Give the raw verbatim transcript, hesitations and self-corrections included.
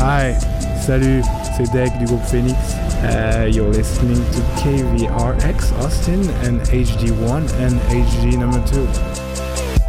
Hi, salut, c'est Dek du groupe Phoenix. Uh, you're listening to K V R X Austin and H D one and H D number two.